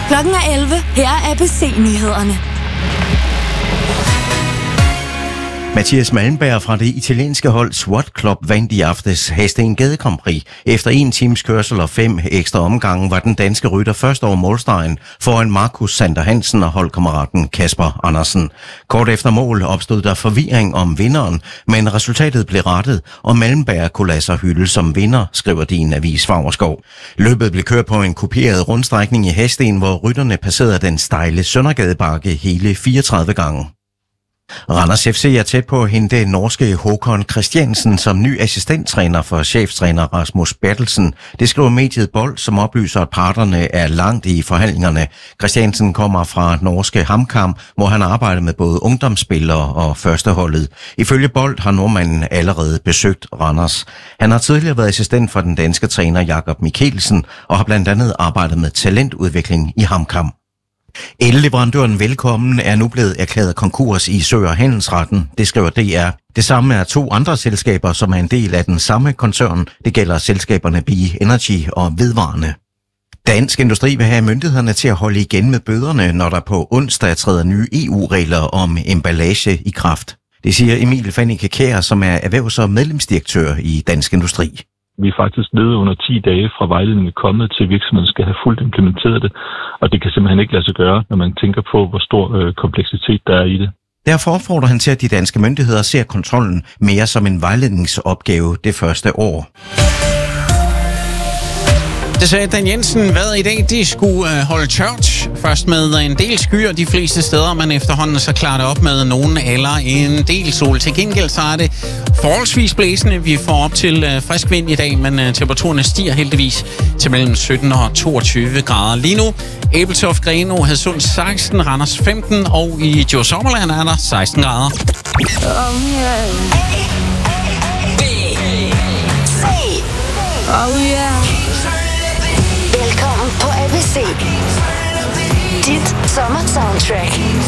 Klokken er 11. Her er ABC-nyhederne. Mathias Malmberg fra det italienske hold SWAT Club vandt i aftes Hadsten Gade Grand Prix. Efter 1 times kørsel og 5 ekstra omgange var den danske rytter først over målstregen foran Markus Sander Hansen og holdkammeraten Kasper Andersen. Kort efter mål opstod der forvirring om vinderen, men resultatet blev rettet, og Malmberg kunne lade sig hylde som vinder, skriver din avis Favrskov. Løbet blev kørt på en kopieret rundstrækning i Hadsten, hvor rytterne passerede den stejle Søndergadebakke hele 34 gange. Randers FC er tæt på at hente norske Håkon Christiansen som ny assistenttræner for cheftræner Rasmus Bertelsen. Det skriver mediet Bold, som oplyser, at parterne er langt i forhandlingerne. Christiansen kommer fra norske HamKam, hvor han arbejder med både ungdomsspillere og førsteholdet. Ifølge Bold har nordmanden allerede besøgt Randers. Han har tidligere været assistent for den danske træner Jakob Mikkelsen og har blandt andet arbejdet med talentudvikling i HamKam. Elleverandøren Velkommen er nu blevet erklæret konkurs i Sø- og Handelsretten, det skriver DR. Det samme er 2 andre selskaber, som er en del af den samme koncern. Det gælder selskaberne Be Energy og Vedvarende. Dansk Industri vil have myndighederne til at holde igen med bøderne, når der på onsdag træder nye EU-regler om emballage i kraft. Det siger Emil Fannike Kjær, som er erhvervs- og medlemsdirektør i Dansk Industri. Vi er faktisk nede under 10 dage fra vejledningen er kommet til virksomheden skal have fuldt implementeret det, og det kan simpelthen ikke lade sig gøre, når man tænker på, hvor stor kompleksitet der er i det. Derfor opfordrer han til, at de danske myndigheder ser kontrollen mere som en vejledningsopgave det første år. Det sagde Dan Jensen, hvad i dag de skulle holde tørt. Først med en del skyer de fleste steder, men efterhånden så klarer det op med nogen eller en del sol. Til gengæld så er det forholdsvis blæsende. Vi får op til frisk vind i dag, men temperaturerne stiger heldigvis til mellem 17 og 22 grader. Lige nu, Ebeltoft, Grenaa, Hadsund 16, Randers 15 og i Djurs Sommerland er der 16 grader. Velkommen på ABC. Dit sommer-soundtrack.